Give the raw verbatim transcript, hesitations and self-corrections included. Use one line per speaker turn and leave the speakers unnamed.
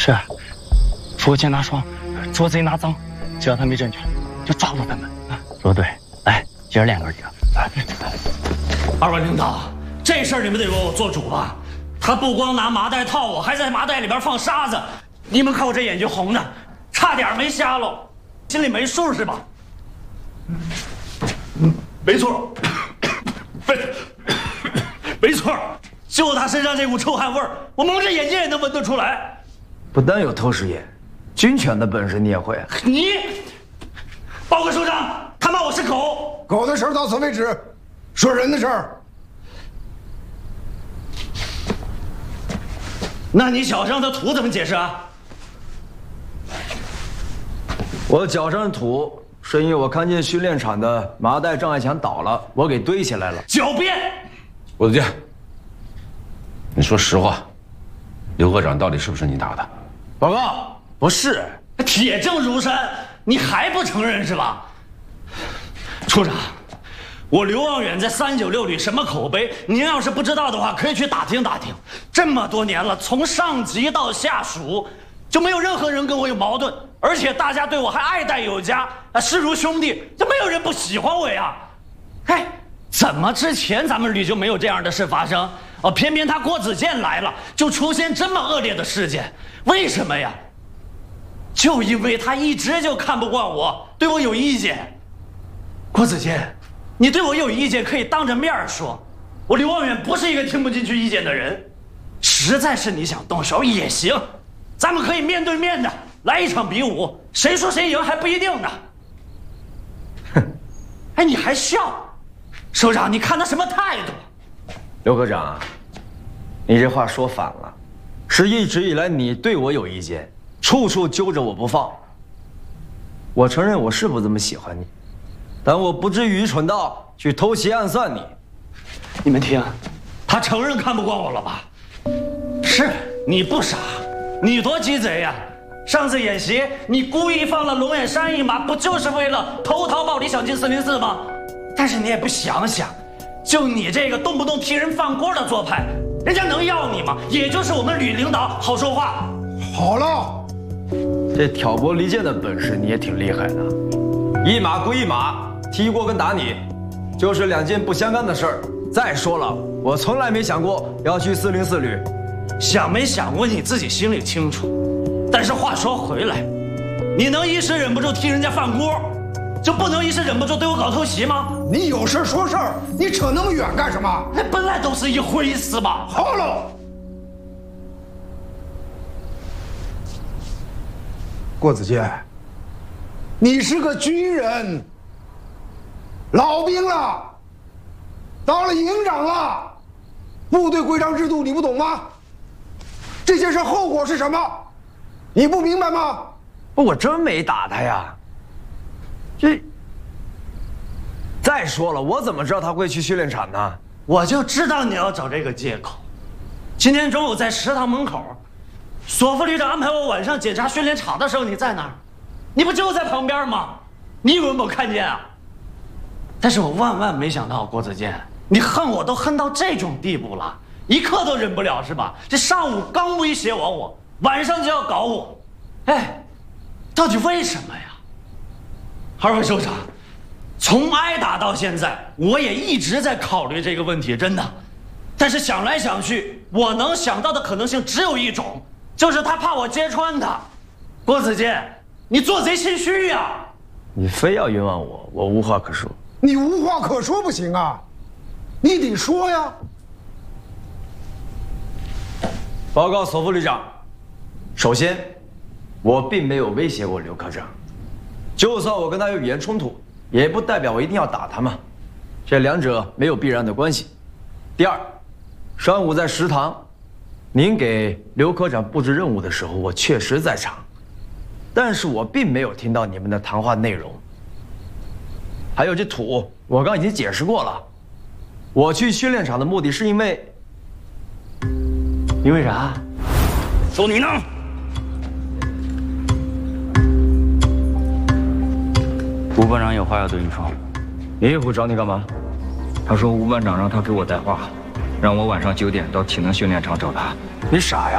是，捉奸拿双，捉贼拿赃，只要他没证据，就抓住他们。啊，说对，来，姐儿两个人。来，
二位领导，这事儿你们得给我做主了。他不光拿麻袋套我，还在麻袋里边放沙子。你们看我这眼睛红的，差点没瞎了，心里没数是吧？嗯，没错，没没错，就他身上这股臭汗味儿，我蒙着眼睛也能闻得出来。
不但有透视眼，军犬的本事你也会。
你，报告首长，他骂我是狗。
狗的事儿到此为止，说人的事儿。
那你脚上的土怎么解释啊？
我脚上的土是因为我看见训练场的麻袋障碍墙倒了，我给堆起来了。
狡辩！
郭子健，你说实话，刘科长到底是不是你打的？
报告，不是。
铁证如山，你还不承认是吧？处长，我刘望远在三九六旅什么口碑？您要是不知道的话，可以去打听打听。这么多年了，从上级到下属，就没有任何人跟我有矛盾，而且大家对我还爱戴有加，啊，视如兄弟，就没有人不喜欢我呀。哎，怎么之前咱们旅就没有这样的事发生？哦，偏偏他郭子健来了，就出现这么恶劣的事件，为什么呀？就因为他一直就看不惯我，对我有意见。郭子健，你对我有意见可以当着面说，我刘望远不是一个听不进去意见的人。实在是你想动手也行，咱们可以面对面的来一场比武，谁输谁赢还不一定呢。哼，哎，你还笑？首长，你看他什么态度？
刘科长，你这话说反了，是一直以来你对我有意见，处处揪着我不放。我承认我是不怎么喜欢你，但我不至于愚蠢到去偷袭暗算你。
你们听，他承认看不惯我了吧？是你不傻，你多鸡贼呀！上次演习你故意放了龙眼山一马，不就是为了投桃报李想进四零四吗？但是你也不想想，就你这个动不动替人放锅的做派，人家能要你吗？也就是我们旅领导好说话。
好了，
这挑拨离间的本事你也挺厉害的，一码归一码，踢过跟打你，就是两件不相干的事儿。再说了，我从来没想过要去四零四旅，
想没想过你自己心里清楚。但是话说回来，你能一时忍不住替人家放锅，就不能一时忍不住对我搞偷袭吗？
你有事说事儿，你扯那么远干什么？
那本来都是一回事嘛。
好了，郭子健，你是个军人，老兵了，当了营长了，部队规章制度你不懂吗？这件事后果是什么？你不明白吗？
我真没打他呀。这，再说了，我怎么知道他会去训练场呢？
我就知道你要找这个借口。今天中午在食堂门口，索副旅长安排我晚上检查训练场的时候，你在哪儿？你不就在旁边吗？你以为我没看见啊？但是我万万没想到，郭子健，你恨我都恨到这种地步了，一刻都忍不了是吧？这上午刚威胁我我，晚上就要搞我，哎，到底为什么呀？二位首长，从挨打到现在，我也一直在考虑这个问题，真的。但是想来想去，我能想到的可能性只有一种，就是他怕我揭穿他。郭子健，你做贼心虚呀！
你非要冤枉我，我无话可说。
你无话可说不行啊，你得说呀。
报告索副旅长，首先，我并没有威胁过刘科长，就算我跟他有语言冲突，也不代表我一定要打他嘛，这两者没有必然的关系。第二，上午在食堂，您给刘科长布置任务的时候，我确实在场，但是我并没有听到你们的谈话内容。还有这土，我刚已经解释过了，我去训练场的目的是因为，
因为啥？就你呢？
吴班长有话要对你说。
林一虎找你干嘛？
他说吴班长让他给我带话，让我晚上九点到体能训练场找他。
你傻呀？